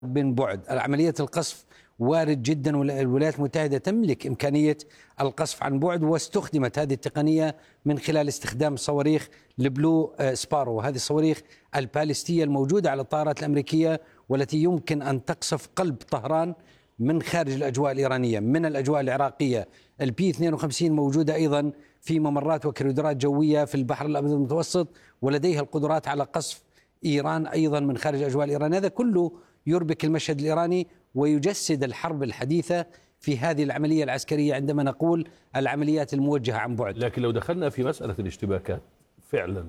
من بعد. عملية القصف وارد جدا، والولايات المتحدة تملك إمكانية القصف عن بعد، واستخدمت هذه التقنية من خلال استخدام صواريخ البلو سبارو، وهذه الصواريخ البالستية الموجودة على الطائرات الأمريكية والتي يمكن أن تقصف قلب طهران من خارج الأجواء الإيرانية من الأجواء العراقية. البي 52 موجودة أيضا في ممرات وكريدورات جوية في البحر الأبيض المتوسط، ولديها القدرات على قصف إيران أيضا من خارج الأجواء الإيرانية. هذا كله يربك المشهد الإيراني ويجسد الحرب الحديثة في هذه العملية العسكرية عندما نقول العمليات الموجهة عن بعد. لكن لو دخلنا في مسألة الاشتباكات فعلا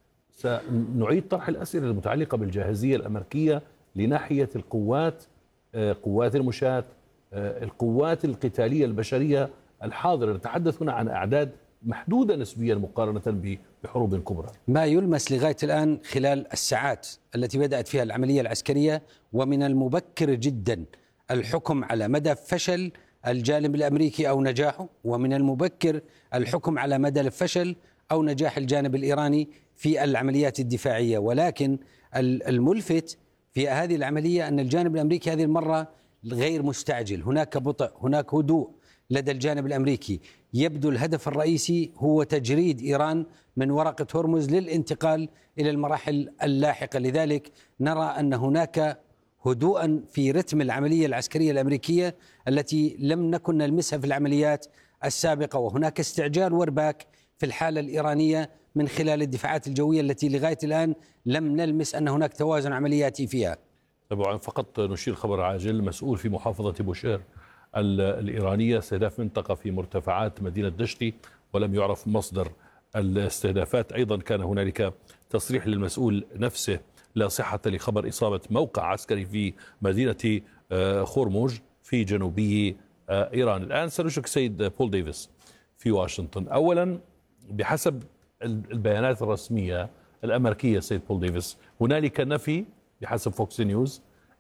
سنعيد طرح الأسئلة المتعلقة بالجاهزية الأمريكية لناحية القوات، قوات المشاة، القوات القتالية البشرية الحاضرة. نتحدث هنا عن أعداد محدودة نسبيا مقارنة بحروب كبرى. ما يلمس لغاية الآن خلال الساعات التي بدأت فيها العملية العسكرية، ومن المبكر جدا الحكم على مدى فشل الجانب الأمريكي أو نجاحه، ومن المبكر الحكم على مدى الفشل أو نجاح الجانب الإيراني في العمليات الدفاعية. ولكن الملفت في هذه العملية أن الجانب الأمريكي هذه المرة غير مستعجل، هناك بطء، هناك هدوء لدى الجانب الأمريكي. يبدو الهدف الرئيسي هو تجريد إيران من ورقة هرمز للانتقال إلى المراحل اللاحقة. لذلك نرى أن هناك هدوءا في رتم العملية العسكرية الأمريكية التي لم نكن نلمسها في العمليات السابقة، وهناك استعجال وارباك في الحالة الإيرانية من خلال الدفاعات الجوية التي لغاية الآن لم نلمس أن هناك توازن عملياتي فيها. طبعا فقط نشير خبر عاجل. مسؤول في محافظة بوشير الإيرانية استهداف منطقة في مرتفعات مدينة دشتي ولم يعرف مصدر الاستهدافات. أيضا كان هنالك تصريح للمسؤول نفسه لا صحة لخبر إصابة موقع عسكري في مدينة خورموج في جنوبي إيران. الآن سنشرك سيد بول ديفيس في واشنطن. أولا بحسب البيانات الرسمية الأمريكية سيد بول ديفيس هنالك نفي بحسب فوكس نيوز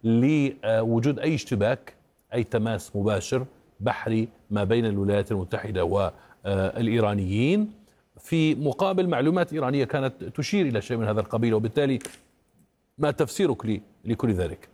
لوجود أي اشتباك، أي تماس مباشر بحري ما بين الولايات المتحدة والإيرانيين، في مقابل معلومات إيرانية كانت تشير إلى شيء من هذا القبيل. وبالتالي ما تفسيرك لكل ذلك؟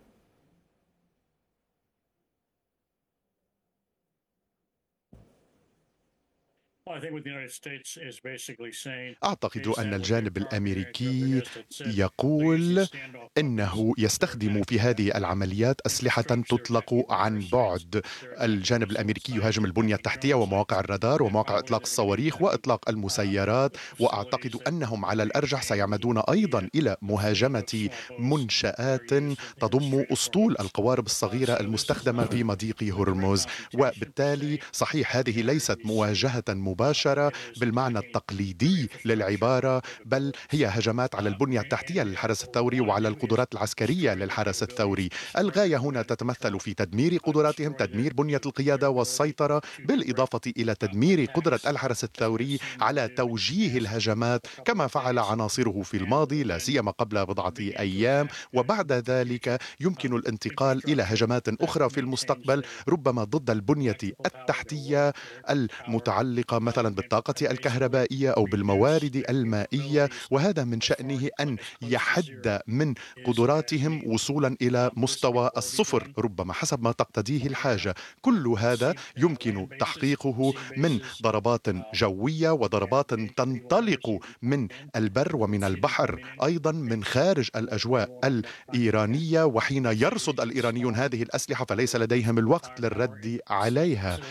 أعتقد أن الجانب الأمريكي يقول إنه يستخدم في هذه العمليات أسلحة تطلق عن بعد. الجانب الأمريكي يهاجم البنية التحتية ومواقع الرادار ومواقع إطلاق الصواريخ وإطلاق المسيرات، وأعتقد أنهم على الأرجح سيعمدون أيضا إلى مهاجمة منشآت تضم أسطول القوارب الصغيرة المستخدمة في مضيق هرمز. وبالتالي صحيح هذه ليست مواجهة مباشرة بالمعنى التقليدي للعبارة، بل هي هجمات على البنية التحتية للحرس الثوري وعلى القدرات العسكرية للحرس الثوري. الغاية هنا تتمثل في تدمير قدراتهم، تدمير بنية القيادة والسيطرة، بالإضافة إلى تدمير قدرة الحرس الثوري على توجيه الهجمات كما فعل عناصره في الماضي، لا سيما قبل بضعة أيام. وبعد ذلك يمكن الانتقال إلى هجمات أخرى في المستقبل، ربما ضد البنية التحتية المتعلقة مثلا بالطاقة الكهربائية أو بالموارد المائية، وهذا من شأنه أن يحد من قدراتهم وصولا إلى مستوى الصفر ربما حسب ما تقتضيه الحاجة. كل هذا يمكن تحقيقه من ضربات جوية وضربات تنطلق من البر ومن البحر، أيضا من خارج الأجواء الإيرانية. وحين يرصد الإيرانيون هذه الأسلحة فليس لديهم الوقت للرد عليها.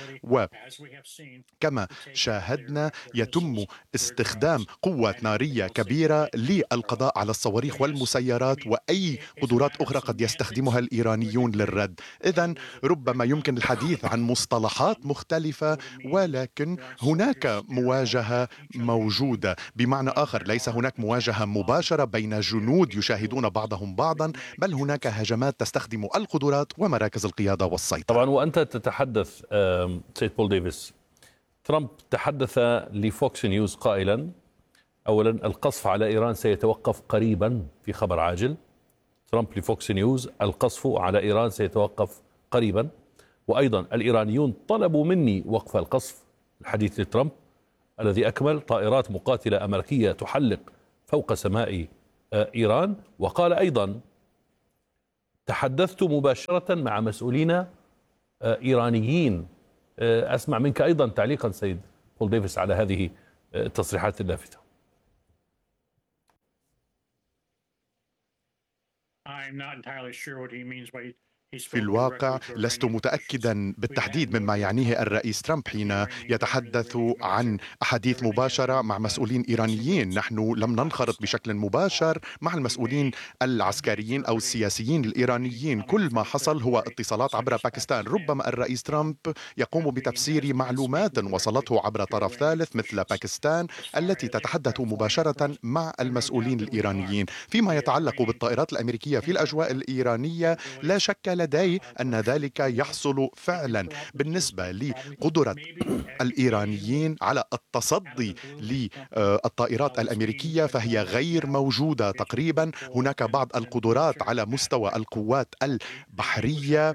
وكما شاهدنا يتم استخدام قوات نارية كبيرة للقضاء على الصواريخ والمسيرات وأي قدرات أخرى قد يستخدمها الإيرانيون للرد. إذن ربما يمكن الحديث عن مصطلحات مختلفة، ولكن هناك مواجهة موجودة. بمعنى آخر ليس هناك مواجهة مباشرة بين جنود يشاهدون بعضهم بعضا، بل هناك هجمات تستخدم القدرات ومراكز القيادة والسيطرة. طبعا وأنت تتحدث سيد بول ديفيس، ترامب تحدث لفوكس نيوز قائلا أولا القصف على إيران سيتوقف قريبا، في خبر عاجل. ترامب لفوكس نيوز القصف على إيران سيتوقف قريبا، وأيضا الإيرانيون طلبوا مني وقف القصف. الحديث لترامب الذي أكمل طائرات مقاتلة أمريكية تحلق فوق سماء إيران. وقال أيضا تحدثت مباشرة مع مسؤولين إيرانيين. أسمع منك أيضا تعليقا سيد بول ديفيس على هذه التصريحات اللافتة. في الواقع لست متأكدا بالتحديد مما يعنيه الرئيس ترامب حين يتحدث عن أحاديث مباشرة مع مسؤولين إيرانيين. نحن لم ننخرط بشكل مباشر مع المسؤولين العسكريين أو السياسيين الإيرانيين. كل ما حصل هو اتصالات عبر باكستان. ربما الرئيس ترامب يقوم بتفسير معلومات وصلته عبر طرف ثالث مثل باكستان التي تتحدث مباشرة مع المسؤولين الإيرانيين. فيما يتعلق بالطائرات الأمريكية في الأجواء الإيرانية، لا شك لدي أن ذلك يحصل فعلا. بالنسبة لقدرة الإيرانيين على التصدي للطائرات الأمريكية فهي غير موجودة تقريبا. هناك بعض القدرات على مستوى القوات البحرية،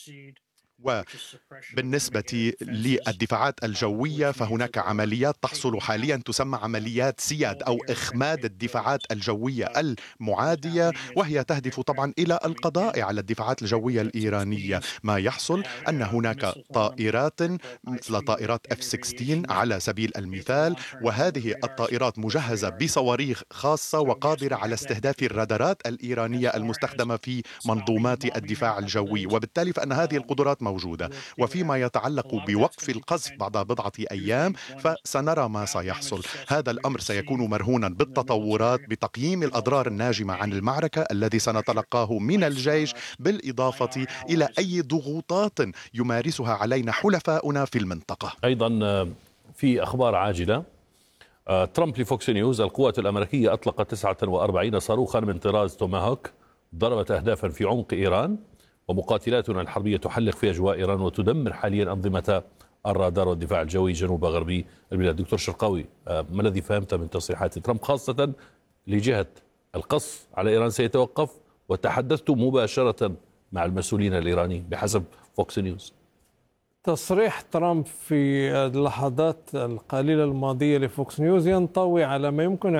وبالنسبة للدفاعات الجوية فهناك عمليات تحصل حاليا تسمى عمليات سياد أو إخماد الدفاعات الجوية المعادية، وهي تهدف طبعا إلى القضاء على الدفاعات الجوية الإيرانية. ما يحصل أن هناك طائرات مثل طائرات F-16 على سبيل المثال، وهذه الطائرات مجهزة بصواريخ خاصة وقادرة على استهداف الرادارات الإيرانية المستخدمة في منظومات الدفاع الجوي، وبالتالي فإن هذه القدرات موجودة. وفيما يتعلق بوقف القذف بعد بضعة أيام فسنرى ما سيحصل. هذا الأمر سيكون مرهونا بالتطورات، بتقييم الأضرار الناجمة عن المعركة الذي سنتلقاه من الجيش، بالإضافة إلى أي ضغوطات يمارسها علينا حلفاؤنا في المنطقة. أيضا في أخبار عاجلة، ترامب لفوكس نيوز: القوات الأمريكية أطلقت 49 صاروخا من طراز توماهوك ضربت أهدافا في عمق إيران، ومقاتلاتنا الحربية تحلق في أجواء إيران وتدمر حاليا أنظمة الرادار والدفاع الجوي جنوب غربي البلاد. دكتور شرقاوي، ما الذي فهمت من تصريحات ترامب خاصة لجهة القصف على إيران سيتوقف، وتحدثت مباشرة مع المسؤولين الإيرانيين بحسب فوكس نيوز؟ تصريح ترامب في اللحظات القليلة الماضية لفوكس نيوز ينطوي على ما يمكن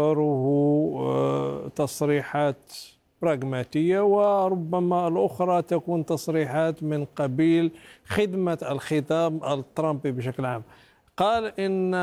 اعتباره تصريحات براغماتية، وربما الأخرى تكون تصريحات من قبيل خدمة الخطاب الترامبي بشكل عام. قال إن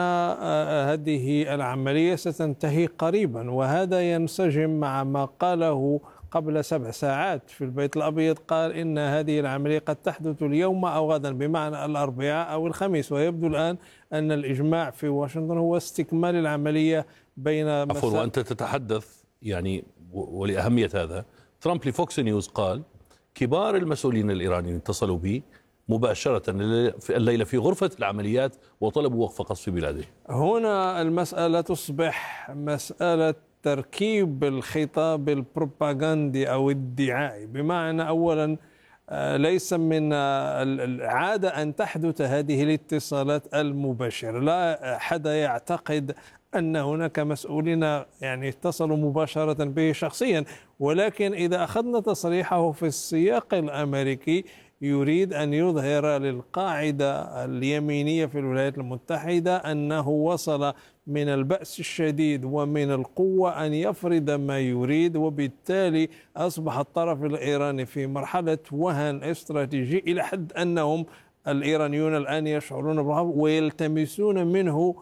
هذه العملية ستنتهي قريبا، وهذا ينسجم مع ما قاله قبل 7 ساعات في البيت الأبيض. قال إن هذه العملية قد تحدث اليوم أو غدا، بمعنى الأربعاء أو الخميس، ويبدو الآن أن الإجماع في واشنطن هو استكمال العملية بين عفوا، وأنت تتحدث يعني ولأهمية هذا، ترامب لفوكس نيوز قال كبار المسؤولين الإيرانيين اتصلوا بي مباشرة الليلة في غرفة العمليات وطلبوا وقف قصف بلاده. هنا المسألة تصبح مسألة تركيب الخطاب البروباغندي أو الدعائي، بمعنى أولا ليس من العادة أن تحدث هذه الاتصالات المباشرة. لا أحد يعتقد أن هناك مسؤولين يعني اتصلوا مباشرة به شخصيا، ولكن إذا أخذنا تصريحه في السياق الأمريكي يريد أن يظهر للقاعدة اليمينية في الولايات المتحدة أنه وصل من البأس الشديد ومن القوة أن يفرض ما يريد، وبالتالي أصبح الطرف الإيراني في مرحلة وهن استراتيجي إلى حد أنهم الإيرانيون الآن يشعرون بالخوف ويلتمسون منه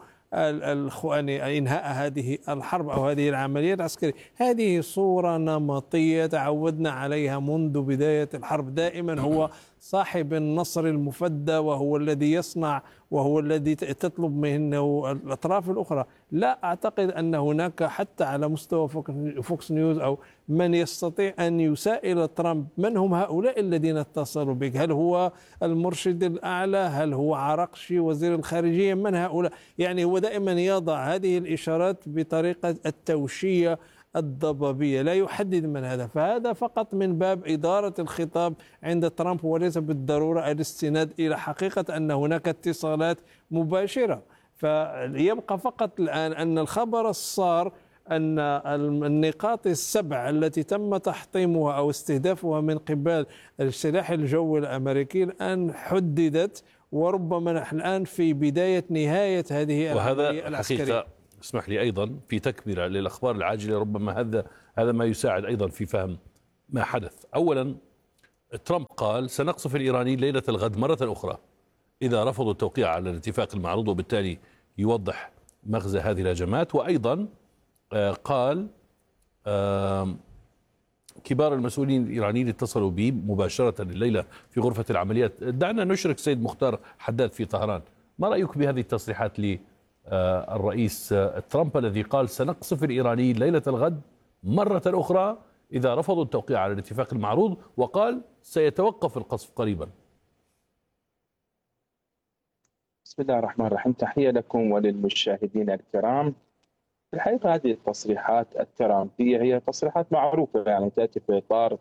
إنهاء هذه الحرب أو هذه العملية العسكرية. هذه صورة نمطية تعودنا عليها منذ بداية الحرب. دائما هو صاحب النصر المفدى، وهو الذي يصنع، وهو الذي تطلب منه الأطراف الأخرى. لا أعتقد أن هناك حتى على مستوى فوكس نيوز أو من يستطيع أن يسائل ترامب من هم هؤلاء الذين اتصلوا بك. هل هو المرشد الأعلى؟ هل هو عرقشي وزير الخارجية؟ من هؤلاء؟ يعني هو دائما يضع هذه الإشارات بطريقة التوشية الضبابية، لا يحدد من هذا. فهذا فقط من باب إدارة الخطاب عند ترامب، وليس بالضرورة الاستناد إلى حقيقة أن هناك اتصالات مباشرة. فيبقى فقط الآن أن الخبر الصار أن النقاط السبع التي تم تحطيمها أو استهدافها من قبل السلاح الجوي الأمريكي الآن حددت، وربما نحن الآن في بداية نهاية هذه العملية العسكرية. وهذا اسمح لي أيضا في تكملة للأخبار العاجلة، ربما هذا ما يساعد أيضا في فهم ما حدث. أولا ترامب قال سنقصف الإيرانيين ليلة الغد مرة أخرى إذا رفضوا التوقيع على الاتفاق المعروض، وبالتالي يوضح مغزى هذه الهجمات. وأيضا قال كبار المسؤولين الإيرانيين اتصلوا بي مباشرة الليلة في غرفة العمليات. دعنا نشرك سيد مختار حداد في طهران، ما رأيك بهذه التصريحات للرئيس ترامب الذي قال سنقصف الإيرانيين ليلة الغد مرة أخرى إذا رفضوا التوقيع على الاتفاق المعروض، وقال سيتوقف القصف قريبا؟ بسم الله الرحمن الرحيم. تحية لكم وللمشاهدين الكرام. في الحقيقة هذه التصريحات الترامبية هي تصريحات معروفة، يعني تأتي في إطار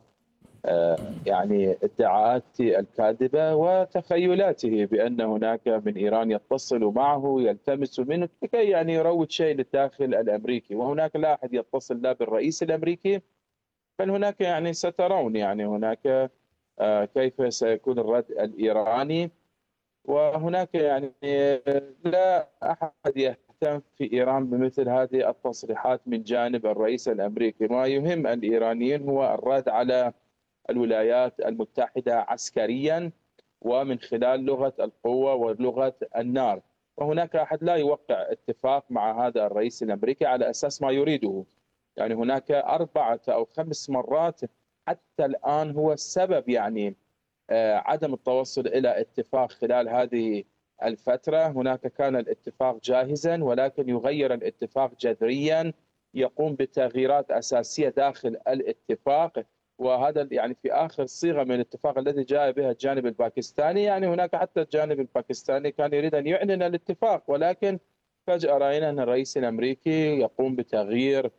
يعني ادعاءات الكاذبة وتخيلاته بأن هناك من إيران يتصل معه يلتمس منه لكي يعني يروج شيء للداخل الأمريكي، وهناك لا أحد يتصل لا بالرئيس الأمريكي بل هناك يعني سترون يعني هناك كيف سيكون الرد الإيراني. وهناك يعني لا أحد يهتم في إيران بمثل هذه التصريحات من جانب الرئيس الأمريكي. ما يهم الإيرانيين هو الرد على الولايات المتحدة عسكريا ومن خلال لغة القوة ولغة النار. وهناك أحد لا يوقع اتفاق مع هذا الرئيس الأمريكي على أساس ما يريده. يعني هناك 4 أو 5 مرات حتى الآن هو السبب يعني عدم التوصل إلى اتفاق خلال هذه الفترة. هناك كان الاتفاق جاهزا ولكن يغير الاتفاق جذريا، يقوم بتغييرات أساسية داخل الاتفاق. وهذا يعني في آخر صيغة من الاتفاق الذي جاء بها الجانب الباكستاني، يعني هناك حتى الجانب الباكستاني كان يريد أن يعلن الاتفاق، ولكن فجأة رأينا أن الرئيس الأمريكي يقوم بتغيير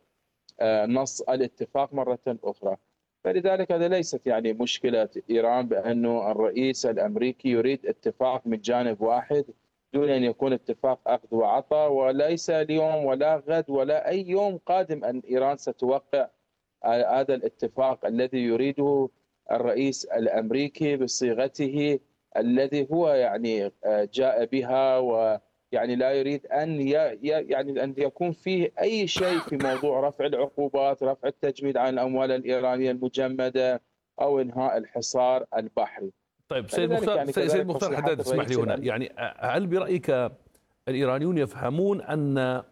نص الاتفاق مرة أخرى. فلذلك هذا ليست يعني مشكلة إيران بأنه الرئيس الأمريكي يريد اتفاق من جانب واحد دون أن يكون اتفاق أخذ وعطاء، وليس اليوم ولا غد ولا أي يوم قادم أن إيران ستوقع هذا الاتفاق الذي يريده الرئيس الأمريكي بصيغته الذي هو يعني جاء بها، ويعني لا يريد أن يعني أن يكون فيه أي شيء في موضوع رفع العقوبات، رفع التجميد عن الأموال الإيرانية المجمدة أو إنهاء الحصار البحري. طيب سيد مختار يعني سيد مختار حداد، اسمح لي هنا، يعني هل برأيك الإيرانيون يفهمون أن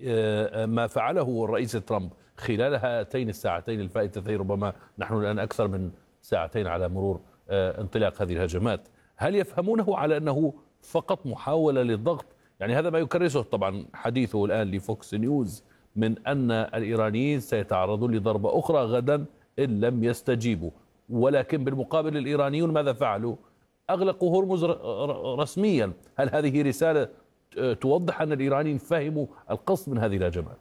ما فعله الرئيس ترامب خلال هاتين الساعتين الفائتتين، ربما نحن الآن أكثر من ساعتين على مرور انطلاق هذه الهجمات، هل يفهمونه على أنه فقط محاولة للضغط؟ يعني هذا ما يكرسه طبعا حديثه الآن لفوكس نيوز من أن الإيرانيين سيتعرضون لضربة أخرى غدا إن لم يستجيبوا، ولكن بالمقابل الإيرانيون ماذا فعلوا؟ أغلقوا هرمز رسميا. هل هذه رسالة توضح أن الإيرانيين فهموا القصد من هذه الهجمات؟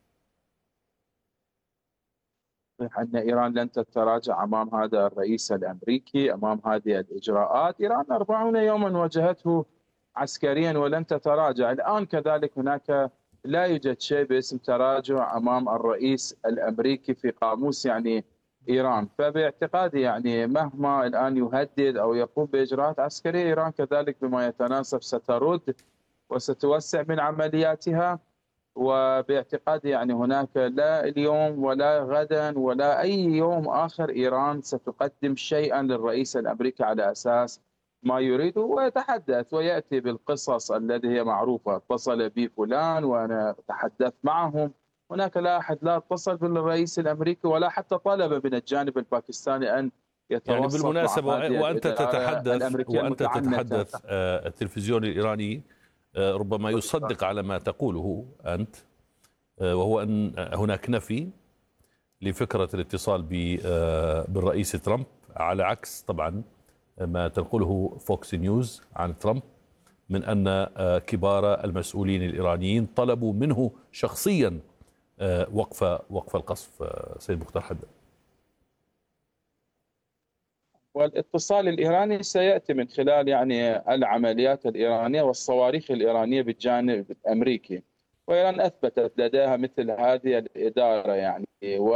أن إيران لن تتراجع أمام هذا الرئيس الأمريكي، أمام هذه الإجراءات. إيران 40 يوما واجهته عسكريا ولن تتراجع. الآن كذلك هناك لا يوجد شيء باسم تراجع أمام الرئيس الأمريكي في قاموس يعني إيران. فباعتقادي يعني مهما الآن يهدد أو يقوم بإجراءات عسكرية، إيران كذلك بما يتناسب سترد وستوسع من عملياتها. وباعتقادي يعني هناك لا اليوم ولا غدا ولا أي يوم آخر إيران ستقدم شيئا للرئيس الأمريكي على أساس ما يريده، ويتحدث ويأتي بالقصص التي هي معروفة. اتصل بي فلان وأنا تحدثت معهم. هناك لا أحد لا اتصل بالرئيس الأمريكي ولا حتى طلب من الجانب الباكستاني أن يتوسط. يعني بالمناسبة وأنت تتحدث التلفزيون الإيراني ربما يصدق على ما تقوله أنت، وهو أن هناك نفي لفكرة الاتصال بالرئيس ترامب، على عكس طبعا ما تنقله فوكس نيوز عن ترامب من أن كبار المسؤولين الإيرانيين طلبوا منه شخصيا وقف القصف. سيد مختار حداد. والاتصال الإيراني سيأتي من خلال يعني العمليات الإيرانية والصواريخ الإيرانية بالجانب الأمريكي، وإيران أثبتت لديها مثل هذه الإدارة يعني.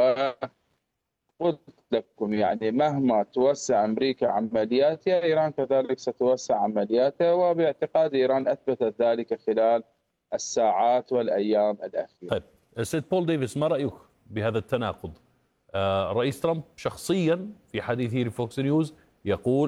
وقلت لكم يعني مهما توسع أمريكا عملياتها، إيران كذلك ستوسع عملياتها، وباعتقاد إيران أثبتت ذلك خلال الساعات والأيام الأخيرة. طيب سيد بول ديفيس، ما رأيك بهذا التناقض الرئيس ترامب شخصيا في حديثه لفوكس نيوز يقول